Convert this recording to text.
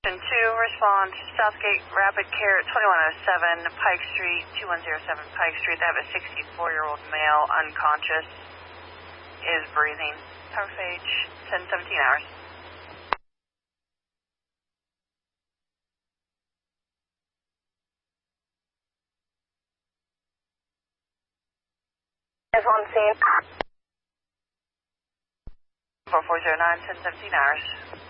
2, respond Southgate Rapid Care 2107 Pike Street, 2107 Pike Street. They have a 64-year-old male unconscious, is breathing. Power phage, 1017 hours. Is on scene. 4409, 1017 hours.